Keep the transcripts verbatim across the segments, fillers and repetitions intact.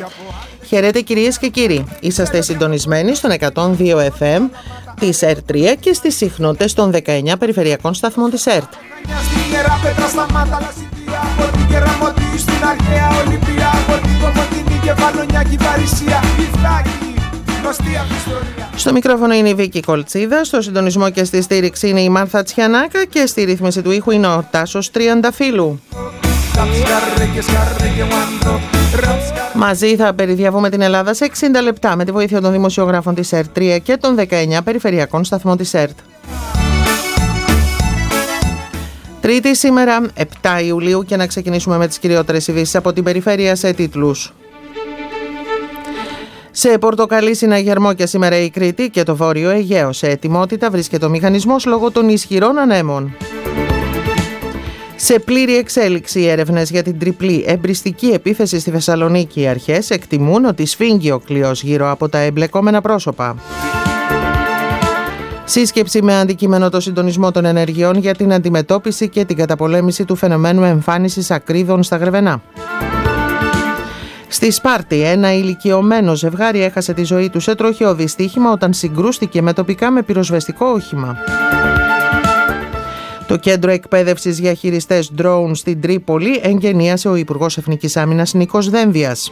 Χαίρετε κυρίες και κύριοι, είσαστε συντονισμένοι στον εκατόν δύο εφ εμ της ΕΡΤ τρία και στις συχνότητες των δεκαεννιά περιφερειακών σταθμών της ΕΡΤ. Στο μικρόφωνο είναι η Βίκη Κολτσίδα, στο συντονισμό και στη στήριξη είναι η Μάρθα Τσιανάκα και στη ρύθμιση του ήχου είναι ο Τάσος Τριανταφύλου. Μαζί θα περιδιαβούμε την Ελλάδα σε εξήντα λεπτά με τη βοήθεια των δημοσιογράφων της ΕΡΤ τρία και των δεκαεννιά περιφερειακών σταθμών της ΕΡΤ. Τρίτη σήμερα, επτά Ιουλίου, και να ξεκινήσουμε με τις κυριότερες ειδήσεις από την περιφέρεια σε τίτλους. Σε πορτοκαλί συναγερμό και σήμερα η Κρήτη και το Βόρειο Αιγαίο. Σε ετοιμότητα βρίσκεται ο μηχανισμός λόγω των ισχυρών ανέμων. Σε πλήρη εξέλιξη οι έρευνες για την τριπλή εμπριστική επίθεση στη Θεσσαλονίκη. Οι αρχές εκτιμούν ότι σφίγγει ο κλειός γύρω από τα εμπλεκόμενα πρόσωπα. Σύσκεψη με αντικείμενο το συντονισμό των ενεργειών για την αντιμετώπιση και την καταπολέμηση του φαινομένου εμφάνισης ακρίδων στα Γρεβενά. Στη Σπάρτη, ένα ηλικιωμένο ζευγάρι έχασε τη ζωή του σε τροχαίο δυστύχημα όταν συγκρούστηκε με τοπικά με πυροσβεστικό όχημα. Το Κέντρο Εκπαίδευσης για Χειριστές Drone στην Τρίπολη εγγενίασε ο Υπουργός Εθνικής Άμυνας Νίκος Δένδιας.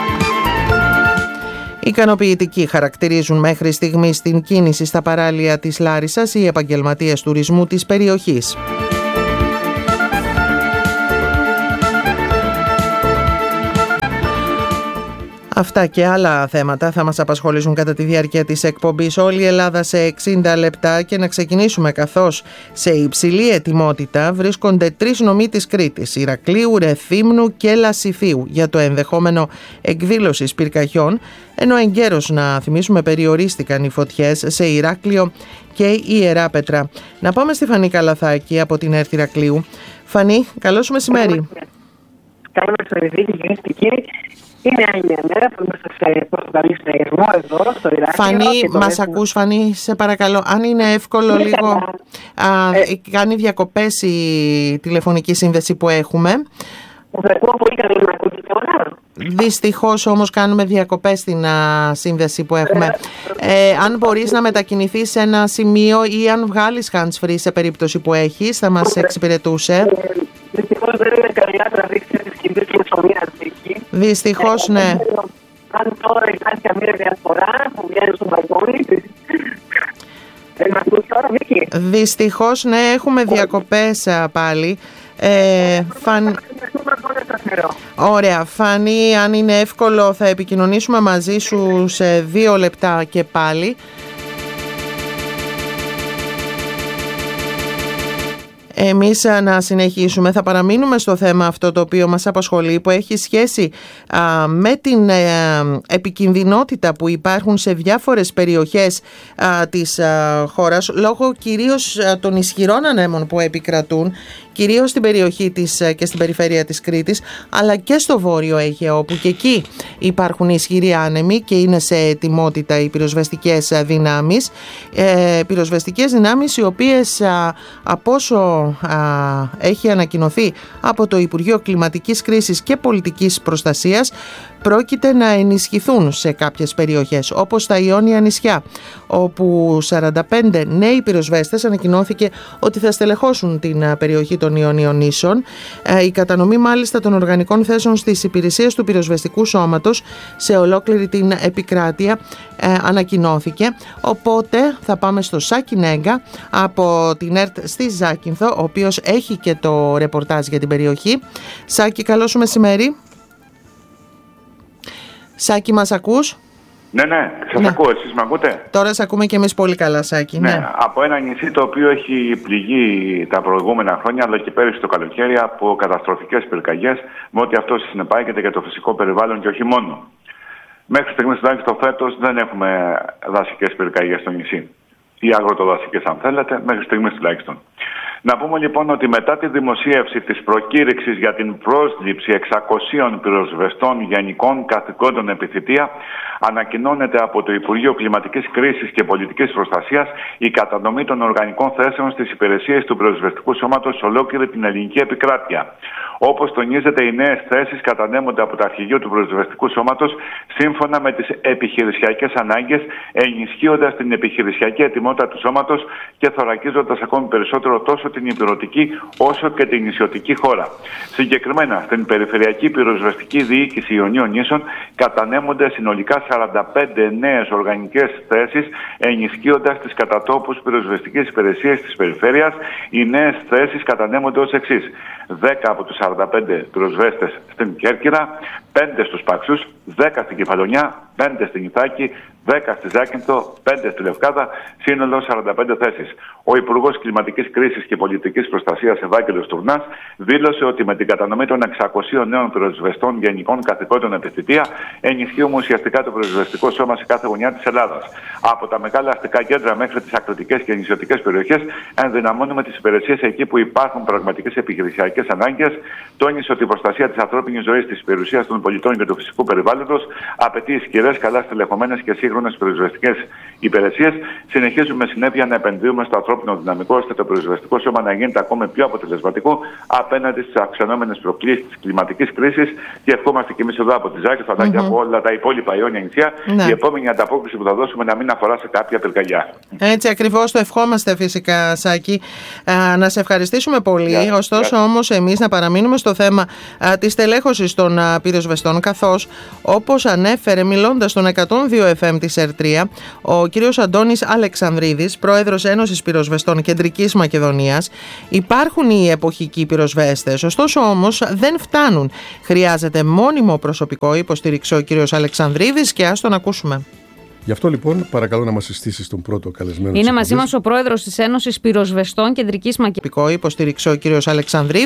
Ικανοποιητικοί χαρακτηρίζουν μέχρι στιγμής την κίνηση στα παράλια της Λάρισσας οι επαγγελματίες τουρισμού της περιοχής. Αυτά και άλλα θέματα θα μας απασχολήσουν κατά τη διάρκεια της εκπομπής. Όλη η Ελλάδα σε εξήντα λεπτά, και να ξεκινήσουμε καθώς σε υψηλή ετοιμότητα βρίσκονται τρεις νομοί της Κρήτης, Ηρακλείου, Ρεθύμνου και Λασιθίου, για το ενδεχόμενο εκδήλωσης πυρκαγιών, ενώ εγκαίρως να θυμίσουμε περιορίστηκαν οι φωτιές σε Ηράκλειο και Ιεράπετρα. Να πάμε στη Φανή Καλαθάκη από την ΕΡΤ Ηρακλείου. Φανή, καλό σου μεσημέρι. Καλό μεσημέρι, κυρίες και κύριοι. Είναι άλλη μια μέρα που είμαστε σε πορτοκαλί συναγερμό εδώ στο Ηράκλειο. Φανή, μας μέσα... ακούς Φανή, σε παρακαλώ, αν είναι εύκολο ναι, λίγο, α, ε... κάνει διακοπές η τηλεφωνική σύνδεση που έχουμε. Θα ακούω πολύ καλά να ακούτε τώρα. Δυστυχώς όμως κάνουμε διακοπές στην α, σύνδεση που έχουμε. Ε, αν μπορείς να μετακινηθείς σε ένα σημείο ή αν βγάλεις hands free σε περίπτωση που έχεις, θα μας εξυπηρετούσε. Δυστυχώς δεν είναι καλά τραβήξτε τις κινητές και ψωμίας εκεί. Δυστυχώς, ναι. Αν τώρα υπάρχει καμία διαφορά που βγαίνει στο μπαλκόνι. Δεν με ακούς τώρα, Βίκη? Δυστυχώς, ναι, έχουμε διακοπές πάλι. Ε, φαν... Ωραία, Φανή, αν είναι εύκολο θα επικοινωνήσουμε μαζί σου σε δύο λεπτά και πάλι. Εμείς να συνεχίσουμε, θα παραμείνουμε στο θέμα αυτό το οποίο μας απασχολεί, που έχει σχέση α, με την ε, επικινδυνότητα που υπάρχουν σε διάφορες περιοχές α, της α, χώρας, λόγω κυρίως α, των ισχυρών ανέμων που επικρατούν, κυρίως στην περιοχή της και στην περιφέρεια της Κρήτης, αλλά και στο Βόρειο Αιγαίο, όπου και εκεί υπάρχουν ισχυροί άνεμοι και είναι σε ετοιμότητα οι πυροσβεστικές δυνάμεις. Ε, πυροσβεστικές δυνάμεις οι οποίες α, από όσο α, έχει ανακοινωθεί από το Υπουργείο Κλιματικής Κρίσης και Πολιτικής Προστασίας, πρόκειται να ενισχυθούν σε κάποιες περιοχές, όπως τα Ιόνια νησιά, όπου σαράντα πέντε νέοι πυροσβέστες ανακοινώθηκε ότι θα στελεχώσουν την περιοχή των Ιωνίων νήσων. Η κατανομή μάλιστα των οργανικών θέσεων στις υπηρεσίες του πυροσβεστικού σώματος σε ολόκληρη την επικράτεια ε, ανακοινώθηκε. Οπότε θα πάμε στο Σάκη Νέγκα από την ΕΡΤ στη Ζάκυνθο, ο οποίος έχει και το ρεπορτάζ για την περιοχή. Σάκη, καλό σου μεσημέρι. Σάκη, μας ακούς? Ναι, ναι, σας ναι. ακούω, εσείς με ακούτε? Τώρα σε ακούμε και εμείς πολύ καλά, Σάκη. Ναι, ναι, από ένα νησί το οποίο έχει πληγεί τα προηγούμενα χρόνια, αλλά και πέρυσι το καλοκαίρι, από καταστροφικές πυρκαγιές, με ό,τι αυτό συνεπάγεται για το φυσικό περιβάλλον και όχι μόνο. Μέχρι στιγμής τουλάχιστον φέτος δεν έχουμε δασικές πυρκαγιές στο νησί. Ή αγροτοδασικές, αν θέλετε, μέχρι στιγμής τουλάχιστον. Να πούμε λοιπόν ότι μετά τη δημοσίευση της προκήρυξης για την πρόσληψη εξακοσίων πυροσβεστών γενικών καθηκόντων επιθετεία, ανακοινώνεται από το Υπουργείο Κλιματικής Κρίσης και Πολιτικής Προστασίας η κατανομή των οργανικών θέσεων στις υπηρεσίες του πυροσβεστικού σώματος σε ολόκληρη την ελληνική επικράτεια. Όπως τονίζεται, οι νέες θέσεις κατανέμονται από το Αρχηγείο του Πυροσβεστικού Σώματος σύμφωνα με τις επιχειρησιακές ανάγκες, ενισχύοντας την επιχειρησιακή ετοιμότητα του σώματος και θωρακίζοντας ακόμη περισσότερο τόσο την υπηρετική όσο και την νησιωτική χώρα. Συγκεκριμένα, στην Περιφερειακή Πυροσβεστική Διοίκηση Ιωνίων Νήσων κατανέμονται συνολικά σαράντα πέντε νέες οργανικές θέσεις, ενισχύοντας τις κατατόπους πυροσβεστικές υπηρεσίες της περιφέρειας. Οι νέες θέσεις κατανέμονται ως εξής: δέκα από τους σαράντα πέντε πυροσβέστες στην Κέρκυρα, πέντε στους Παξούς, δέκα στην Κεφαλονιά, πέντε στην Ιθάκη, δέκα στη Ζάκυνθο, πέντε στη Λευκάδα, σύνολο σαράντα πέντε θέσεις. Ο Υπουργός Κλιματικής Κρίσης και Πολιτικής Προστασίας, Ευάγγελος Τουρνάς, δήλωσε ότι με την κατανομή των εξακοσίων νέων πυροσβεστών γενικών καθηκόντων επιθετεία, ενισχύουμε ουσιαστικά το πυροσβεστικό σώμα σε κάθε γωνιά της Ελλάδας. Από τα μεγάλα αστικά κέντρα μέχρι τις ακτωτικές και νησιωτικές περιοχές, ενδυναμώνουμε τις υπηρεσίες εκεί που υπάρχουν πραγματικές επιχειρησιακές ανάγκες. Τόνισε ότι η προστασία της ανθρώπινης ζωής, της περιουσίας των πολιτών και του φυσικού περιβάλλοντος απαιτεί ισχυρές, καλά στελεχωμένες και σύγχρονες πυροσβεστικές υπηρεσίες. Συνεχίζουμε με συνέπεια να επενδύουμε στο ανθρώπινο δυναμικό, ώστε το πυροσβεστικό σώμα να γίνεται ακόμη πιο αποτελεσματικό απέναντι στις αυξανόμενες προκλήσεις της κλιματικής κρίσης. Και ευχόμαστε και εμείς εδώ από τη Ζάκη, αλλά και από όλα τα υπόλοιπα Ιόνια νησιά, ναι, η επόμενη ανταπόκριση που θα δώσουμε να μην αφορά σε κάποια πυρκαγιά. Έτσι ακριβώς το ευχόμαστε, φυσικά, Σάκη. Α, να σε ευχαριστήσουμε πολύ. Yeah, Ωστόσο, yeah. όμως, εμείς να παραμείνουμε στο θέμα α, της τελέχωσης των α, πυροσβεστών, καθώς, όπως ανέφερε μιλώντας στον εκατόν δύο εφ εμ της ΕΡΤΡΙΑ, ο κύριος Αντώνης Αλεξανδρίδης, πρόεδρος Ένωσης Πυροσβεστών Κεντρικής Μακεδονίας, υπάρχουν οι εποχικοί πυροσβέστες. Ωστόσο, όμως, δεν φτάνουν. Χρειάζεται μόνιμο προσωπικό, υποστήριξε ο κύριος Αλεξανδρίδης, και ας τον ακούσουμε. Γι' αυτό λοιπόν παρακαλώ να μας συστήσεις τον πρώτο καλεσμένο. Είναι μαζί μας ο πρόεδρος της Ένωσης Πυροσβεστών Κεντρικής Μακεδονίας. Υποστήριξε ο κύριος Αλεξανδρίδης.